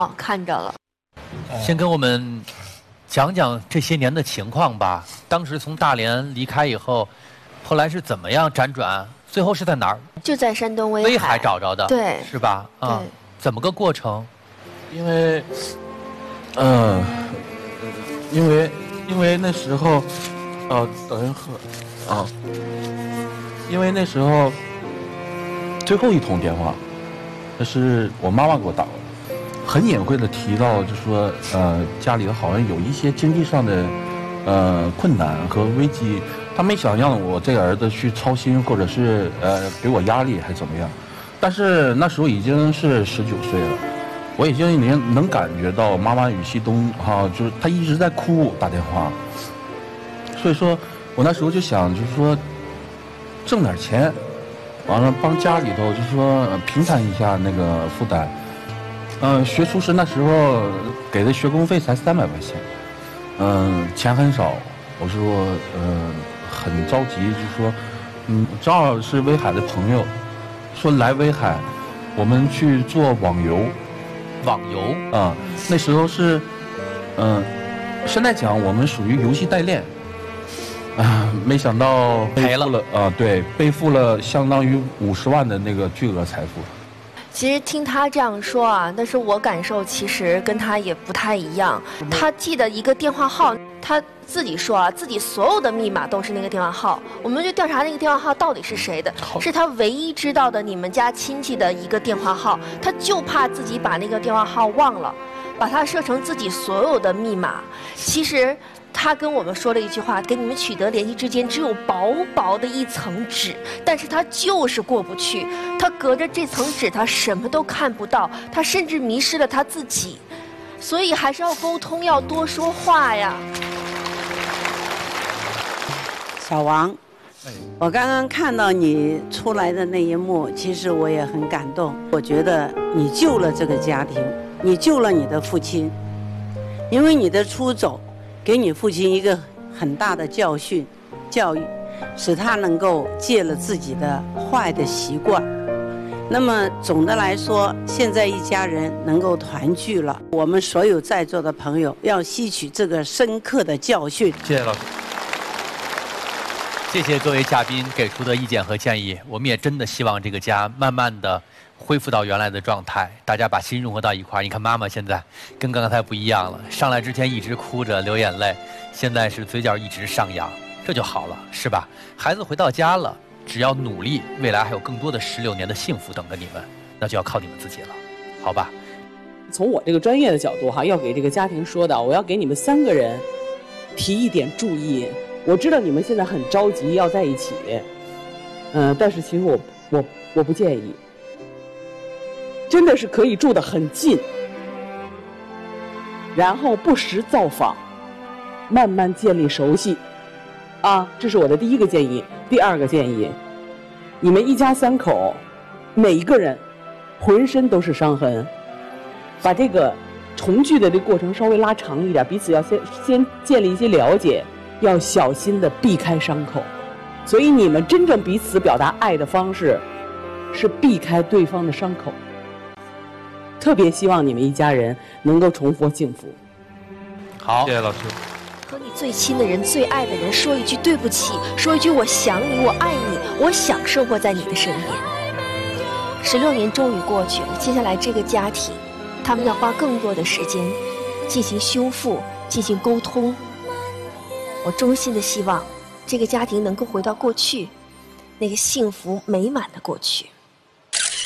看着了。 先跟我们讲讲这些年的情况吧。当时从大连离开以后，后来是怎么样辗转？最后是在哪儿？ 就在山东威海找着的， 对， 是吧？啊， 对。 怎么个过程？ 因为那时候，等一会儿啊，因为那时候最后一通电话，那是我妈妈给我打的，很隐晦的提到，就说家里好像有一些经济上的困难和危机，他没想让我这个儿子去操心，或者是给我压力还怎么样，但是那时候已经是19岁了。我已经能感觉到妈妈语气中就是她一直在哭打电话，所以说我那时候就想，就是说挣点钱，完了帮家里头就是说平摊一下那个负担。学厨师那时候给的学工费才300块钱，钱很少。我说很着急，就说正好是威海的朋友说来威海，我们去做网游。那时候是，现在讲我们属于游戏代练，没想到背负了背负了相当于50万的那个巨额财富。 其实听他这样说啊，但是我感受其实跟他也不太一样。他记得一个电话号，他自己说啊，自己所有的密码都是那个电话号。我们就调查那个电话号到底是谁的，是他唯一知道的你们家亲戚的一个电话号。他就怕自己把那个电话号忘了，把它设成自己所有的密码。其实他跟我们说了一句话，跟你们取得联系之间只有薄薄的一层纸，但是他就是过不去。他隔着这层纸，他什么都看不到，他甚至迷失了他自己。所以还是要沟通，要多说话呀。 小王，我刚刚看到你出来的那一幕，其实我也很感动。我觉得你救了这个家庭，你救了你的父亲，因为你的出走给你父亲一个很大的教育，使他能够戒了自己的坏的习惯。那么总的来说，现在一家人能够团聚了，我们所有在座的朋友要吸取这个深刻的教训。 谢谢老师，谢谢各位嘉宾给出的意见和建议。我们也真的希望这个家慢慢的恢复到原来的状态，大家把心融合到一块儿。你看妈妈现在跟刚才不一样了，上来之前一直哭着流眼泪，现在是嘴角一直上扬，这就好了，是吧？孩子回到家了，只要努力，未来还有更多的16年的幸福等着你们，那就要靠你们自己了，好吧？ 从我这个专业的角度要给这个家庭说的，我要给你们3个人提一点注意。我知道你们现在很着急要在一起，但是其实我不建议，真的是可以住得很近，然后不时造访，慢慢建立熟悉，这是我的第一个建议。第2个建议，你们一家3口，每一个人浑身都是伤痕，把这个重聚的这个过程稍微拉长一点，彼此要先建立一些了解，要小心的避开伤口。所以你们真正彼此表达爱的方式是避开对方的伤口。特别希望你们一家人能够重获幸福。 好， 谢谢老师。 和你最亲的人、最爱的人说一句对不起，说一句我想你，我爱你，我想生活在你的身边。16年终于过去了，接下来这个家庭，他们要花更多的时间进行修复、进行沟通。我衷心的希望这个家庭能够回到过去，那个幸福美满的过去。